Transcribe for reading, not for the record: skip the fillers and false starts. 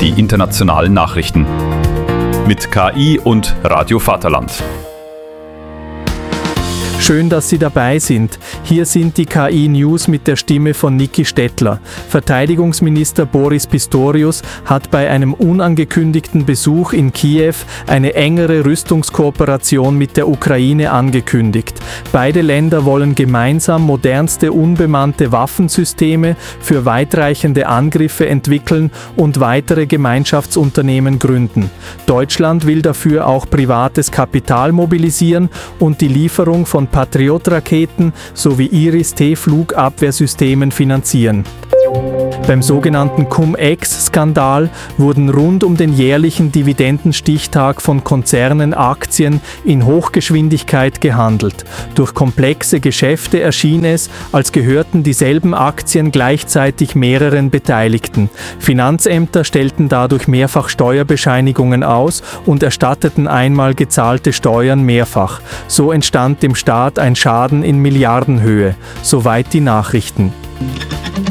die internationalen Nachrichten. Mit KI und Radio Vaterland. Schön, dass Sie dabei sind. Hier sind die KI-News mit der Stimme von Niki Stettler. Verteidigungsminister Boris Pistorius hat bei einem unangekündigten Besuch in Kiew eine engere Rüstungskooperation mit der Ukraine angekündigt. Beide Länder wollen gemeinsam modernste unbemannte Waffensysteme für weitreichende Angriffe entwickeln und weitere Gemeinschaftsunternehmen gründen. Deutschland will dafür auch privates Kapital mobilisieren und die Lieferung von Patriot-Raketen sowie Iris-T-Flugabwehrsystemen finanzieren. Beim sogenannten Cum-Ex-Skandal wurden rund um den jährlichen Dividendenstichtag von Konzernen Aktien in Hochgeschwindigkeit gehandelt. Durch komplexe Geschäfte erschien es, als gehörten dieselben Aktien gleichzeitig mehreren Beteiligten. Finanzämter stellten dadurch mehrfach Steuerbescheinigungen aus und erstatteten einmal gezahlte Steuern mehrfach. So entstand dem Staat ein Schaden in Milliardenhöhe. Soweit die Nachrichten.